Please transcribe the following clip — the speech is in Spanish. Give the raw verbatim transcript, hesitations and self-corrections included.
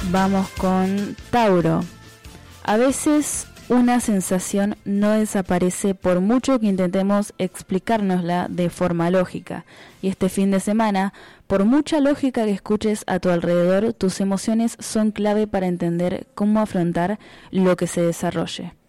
Vamos con Tauro. A veces una sensación no desaparece por mucho que intentemos explicárnosla de forma lógica. Y este fin de semana, por mucha lógica que escuches a tu alrededor, tus emociones son clave para entender cómo afrontar lo que se desarrolle.